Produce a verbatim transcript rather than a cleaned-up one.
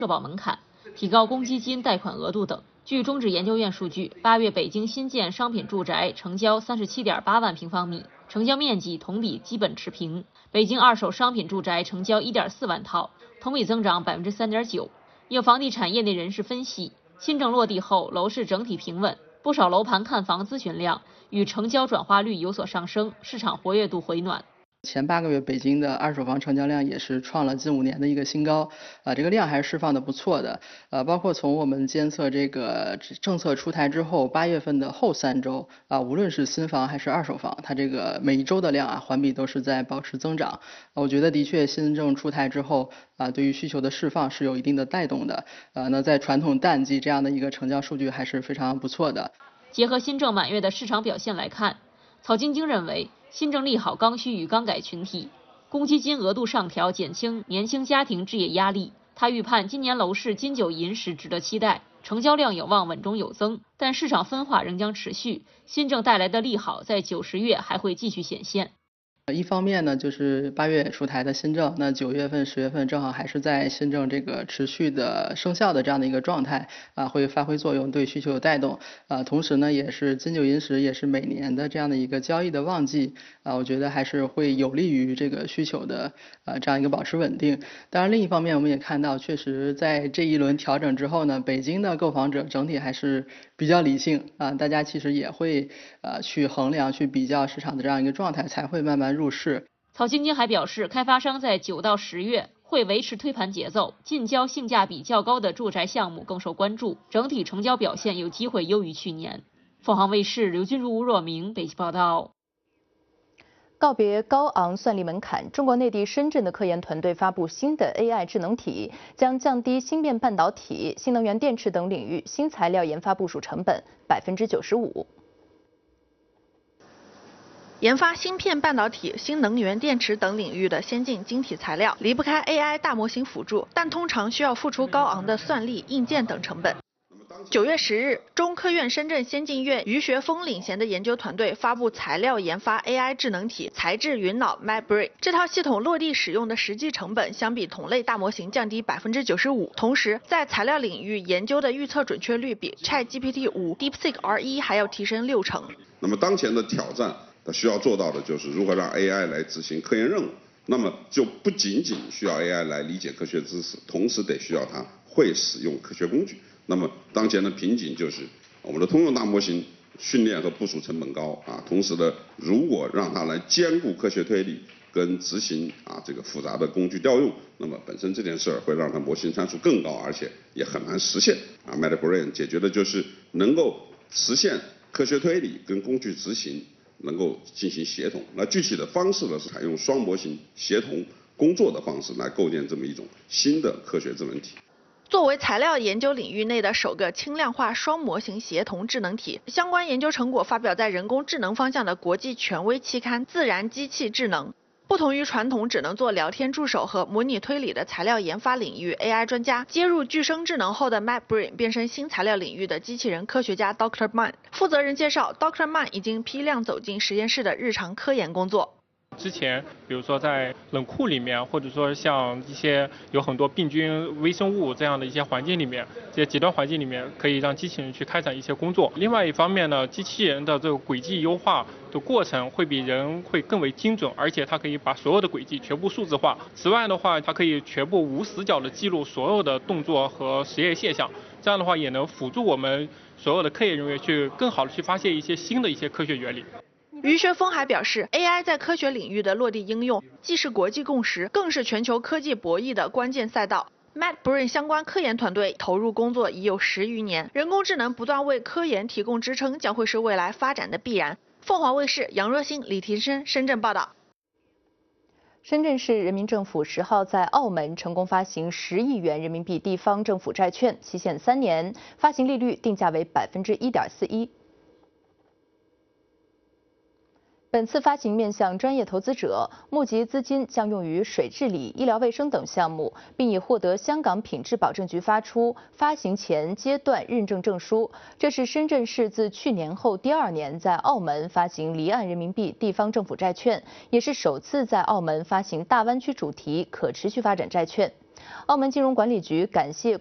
社保门槛，提高公积金贷款额度等。据中指研究院数据，八月北京新建商品住宅成交三十七点八万平方米，成交面积同比基本持平。北京二手商品住宅成交一点四万套，同比增长百分之三点九。有房地产业内人士分析，新政落地后，楼市整体平稳，不少楼盘看房咨询量与成交转化率有所上升，市场活跃度回暖。 前八个月，北京的二手房成交量也是创了近五年的一个新高，啊，这个量还是释放的不错的，呃，包括从我们监测这个政策出台之后，八月份的后三周，啊，无论是新房还是二手房，它这个每一周的量啊，环比都是在保持增长。我觉得的确新政出台之后，啊，对于需求的释放是有一定的带动的，呃，那在传统淡季这样的一个成交数据还是非常不错的。 结合新政满月的市场表现来看，曹晶晶认为，新政利好刚需与刚改群体，公积金额度上调减轻年轻家庭置业压力。他预判今年楼市金九银十值得期待，成交量有望稳中有增，但市场分化仍将持续，新政带来的利好在九十月还会继续显现。 一方面呢，就是八月出台的新政，那九月份、十月份正好还是在新政这个持续的生效的这样的一个状态啊，会发挥作用，对需求有带动啊。同时呢，也是金九银十也是每年的这样的一个交易的旺季啊，我觉得还是会有利于这个需求的啊这样一个保持稳定。当然，另一方面我们也看到，确实在这一轮调整之后呢，北京的购房者整体还是比较理性啊，大家其实也会呃去衡量、去比较市场的这样一个状态，才会慢慢入市。 曹晶晶还表示，开发商在九到十月会维持推盘节奏，近郊性价比较高的住宅项目更受关注，整体成交表现有机会优于去年。凤凰卫视刘君如、吴若明北京报道。 告别高昂算力门槛，中国内地深圳的科研团队发布新的 A I 智能体，将降低芯片半导体、新能源电池等领域新材料研发部署成本百分之九十五。 研发芯片半导体、新能源电池等领域的先进晶体材料，离不开 A I 大模型辅助，但通常需要付出高昂的算力、硬件等成本。九月十日，中科院深圳先进院余学锋领衔的研究团队发布材料研发 A I 智能体材质云脑 MacBrain， 这套系统落地使用的实际成本相比同类大模型降低百分之九十五，同时在材料领域研究的预测准确率比 ChatGPT 五 DeepSeek R 一还要提升六成。 那么当前的挑战，它需要做到的就是如何让 A I 来执行科研任务。那么就不仅仅需要 A I 来理解科学知识，同时得需要它会使用科学工具。那么当前的瓶颈就是我们的通用大模型训练和部署成本高啊，同时呢，如果让它来兼顾科学推理跟执行啊这个复杂的工具调用，那么本身这件事儿会让它模型参数更高，而且也很难实现啊。MacBrain 解决的就是能够实现科学推理跟工具执行能够进行协同。那具体的方式呢，是采用双模型协同工作的方式来构建这么一种新的科学智能体。 作为材料研究领域内的首个轻量化双模型协同智能体，相关研究成果发表在人工智能方向的国际权威期刊《自然机器智能》。不同于传统只能做聊天助手和模拟推理的材料研发领域 A I 专家，接入具声智能后的 MacBrain 变身新材料领域的机器人科学家 Doctor Man。负责人介绍 ，Doctor Man 已经批量走进实验室的日常科研工作。 之前，比如说在冷库里面，或者说像一些有很多病菌、微生物这样的一些环境里面，这些极端环境里面，可以让机器人去开展一些工作。另外一方面呢，机器人的这个轨迹优化的过程会比人会更为精准，而且它可以把所有的轨迹全部数字化。此外的话，它可以全部无死角的记录所有的动作和实验现象，这样的话也能辅助我们所有的科研人员去更好的去发现一些新的一些科学原理。 余学锋还表示 ，A I 在科学领域的落地应用，既是国际共识，更是全球科技博弈的关键赛道。MacBrain 相关科研团队投入工作已有十余年，人工智能不断为科研提供支撑，将会是未来发展的必然。凤凰卫视杨若欣、李廷生深圳报道。 深圳市人民政府十号在澳门成功发行十亿元人民币地方政府债券，期限三年，发行利率定价为百分之一点四一。本次发行面向专业投资者，募集资金将用于水治理、医疗卫生等项目，并已获得香港品质保证局发出发行前阶段认证证书。这是深圳市自去年后第二年在澳门发行离岸人民币地方政府债券，也是首次在澳门发行大湾区主题可持续发展债券。 澳门金融管理局感谢